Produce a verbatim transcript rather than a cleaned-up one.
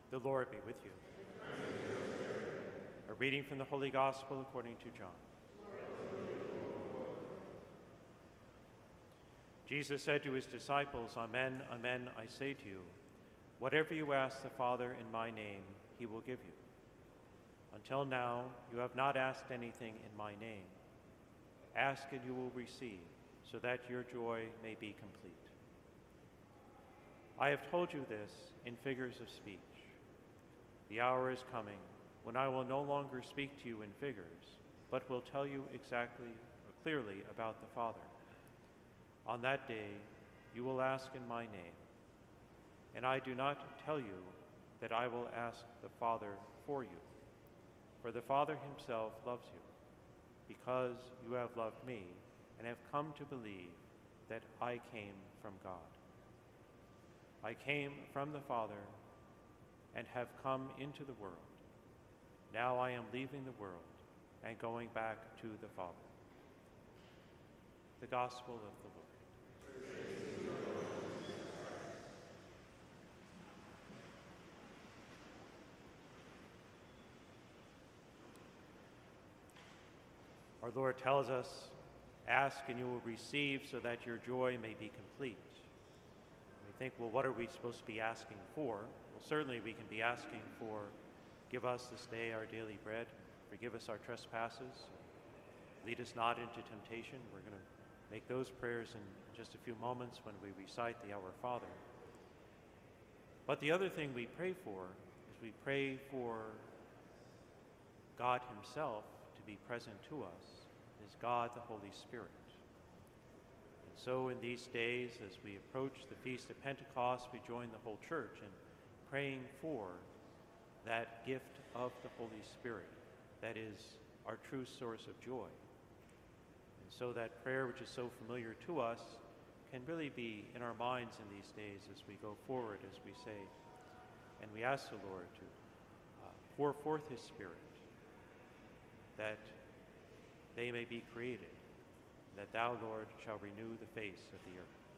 The Lord be with you. A reading from the Holy Gospel according to John. Jesus said to his disciples, "Amen, amen, I say to you, whatever you ask the Father in my name, he will give you. Until now, you have not asked anything in my name. Ask and you will receive, so that your joy may be complete. I have told you this in figures of speech. The hour is coming when I will no longer speak to you in figures, but will tell you exactly or clearly about the Father. On that day, you will ask in my name, and I do not tell you that I will ask the Father for you, for the Father himself loves you, because you have loved me and have come to believe that I came from God. I came from the Father and have come into the world. Now I am leaving the world and going back to the Father." The Gospel of the Lord. Our Lord tells us, "Ask and you will receive, so that your joy may be complete." We think, well, what are we supposed to be asking for? Well, certainly we can be asking for, give us this day our daily bread, forgive us our trespasses, lead us not into temptation. We're going to make those prayers in just a few moments when we recite the Our Father. But the other thing we pray for is we pray for God himself to be present to us, is God the Holy Spirit. So in these days, as we approach the Feast of Pentecost, we join the whole church in praying for that gift of the Holy Spirit that is our true source of joy. And so that prayer, which is so familiar to us, can really be in our minds in these days as we go forward, as we say, and we ask the Lord to uh, pour forth his Spirit, that they may be created, that thou, Lord, shall renew the face of the earth.